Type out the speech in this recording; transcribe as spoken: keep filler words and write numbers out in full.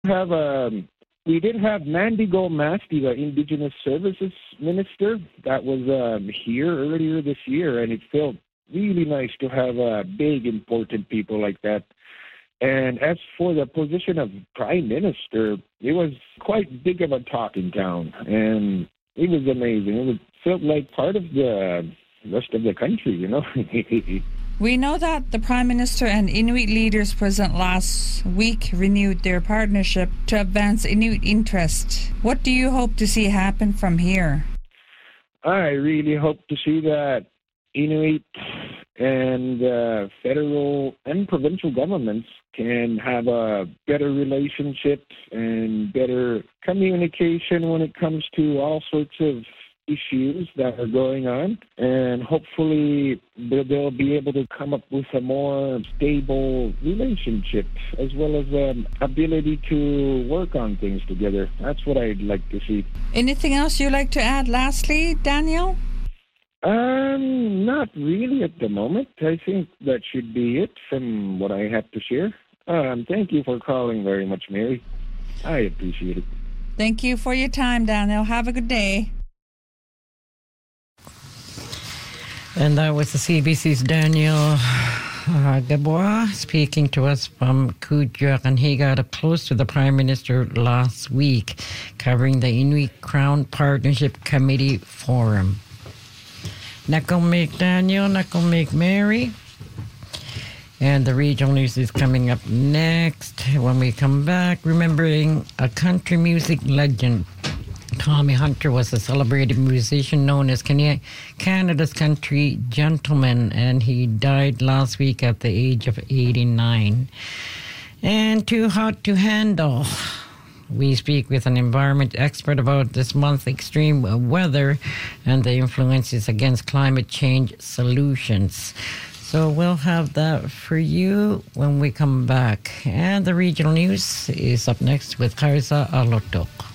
Have um, we did have Mandy Gomez, the Indigenous Services Minister, that was um, here earlier this year, and it felt really nice to have uh, big, important people like that. And as for the position of Prime Minister, it was quite big of a talk in town, and it was amazing. It was, felt like part of the rest of the country, you know. We know that the Prime Minister and Inuit leaders present last week renewed their partnership to advance Inuit interest. What do you hope to see happen from here? I really hope to see that Inuit and uh, federal and provincial governments can have a better relationship and better communication when it comes to all sorts of issues that are going on, and hopefully they'll be able to come up with a more stable relationship as well as um, ability to work on things together. That's what I'd like to see. Anything else you'd like to add lastly, Daniel? Um, not really at the moment. I think that should be it from what I have to share. Um, thank you for calling very much, Mary. I appreciate it. Thank you for your time, Daniel. Have a good day. And that was the C B C's Daniel uh, Gebois speaking to us from Kuujjuaq, and he got up close to the Prime Minister last week, covering the Inuit Crown Partnership Committee Forum. Nakomek Daniel, Nakomek Mary. And the regional news is coming up next. When we come back, remembering a country music legend. Tommy Hunter was a celebrated musician known as Canada's country gentleman, and he died last week at the age of eighty-nine. And too hot to handle. We speak with an environment expert about this month's extreme weather and the influences against climate change solutions. So we'll have that for you when we come back. And the regional news is up next with Karza Alotok.